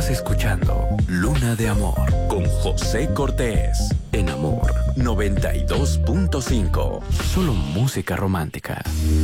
Estás escuchando Luna de Amor con José Cortés en Amor 92.5. Solo música romántica.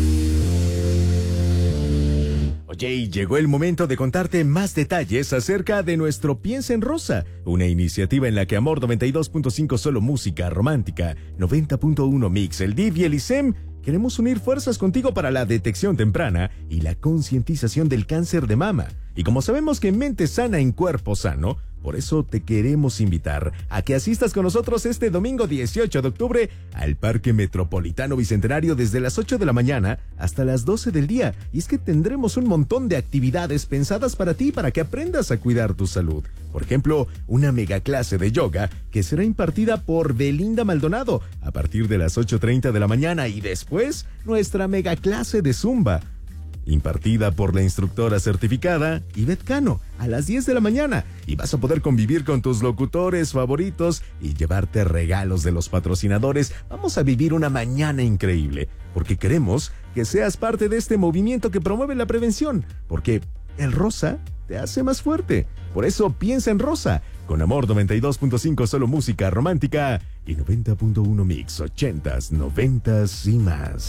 Oye, y llegó el momento de contarte más detalles acerca de nuestro Piensa en Rosa, una iniciativa en la que Amor 92.5 Solo Música Romántica, 90.1 Mix, el DIF y el ISEM queremos unir fuerzas contigo para la detección temprana y la concientización del cáncer de mama. Y como sabemos que mente sana en cuerpo sano, por eso te queremos invitar a que asistas con nosotros este domingo 18 de octubre al Parque Metropolitano Bicentenario desde las 8 de la mañana hasta las 12 del día. Y es que tendremos un montón de actividades pensadas para ti, para que aprendas a cuidar tu salud. Por ejemplo, una mega clase de yoga que será impartida por Belinda Maldonado a partir de las 8:30 de la mañana y después nuestra mega clase de zumba, impartida por la instructora certificada Ivette Cano a las 10 de la mañana, y vas a poder convivir con tus locutores favoritos y llevarte regalos de los patrocinadores. Vamos a vivir una mañana increíble, porque queremos que seas parte de este movimiento que promueve la prevención, porque el rosa te hace más fuerte. Por eso piensa en rosa, con Amor 92.5 Solo Música Romántica y 90.1 Mix, 80s, 90s y más.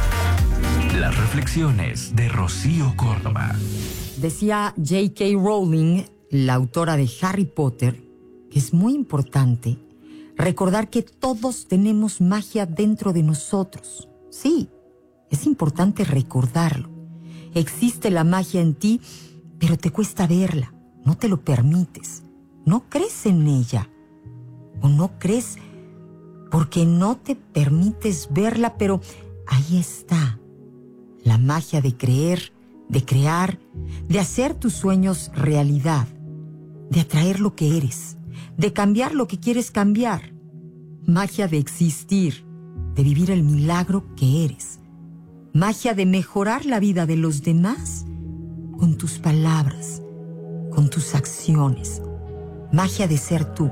Las reflexiones de Rocío Córdoba. Decía J.K. Rowling, la autora de Harry Potter, que es muy importante recordar que todos tenemos magia dentro de nosotros. Sí, es importante recordarlo. Existe la magia en ti, pero te cuesta verla, no te lo permites, no crees en ella, o no crees porque no te permites verla, pero ahí está. La magia de creer, de crear, de hacer tus sueños realidad, de atraer lo que eres, de cambiar lo que quieres cambiar. Magia de existir, de vivir el milagro que eres. Magia de mejorar la vida de los demás con tus palabras, con tus acciones. Magia de ser tú.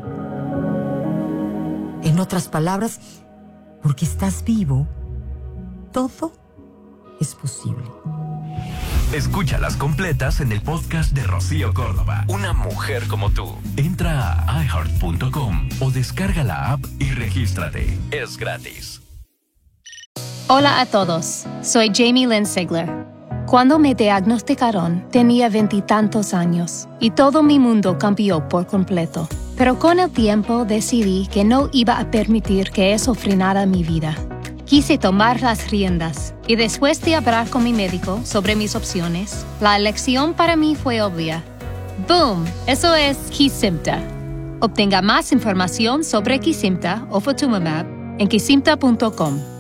En otras palabras, porque estás vivo, todo es posible. Escúchalas completas en el podcast de Rocío Córdoba. Una mujer como tú. Entra a iHeart.com o descarga la app y regístrate. Es gratis. Hola a todos, soy Jamie Lynn Sigler. Cuando me diagnosticaron, tenía 20 y tantos años y todo mi mundo cambió por completo. Pero con el tiempo decidí que no iba a permitir que eso frenara mi vida. Quise tomar las riendas y después de hablar con mi médico sobre mis opciones, la elección para mí fue obvia. ¡Boom! Eso es Kesimpta. Obtenga más información sobre Kesimpta o Ofatumumab en kesimpta.com.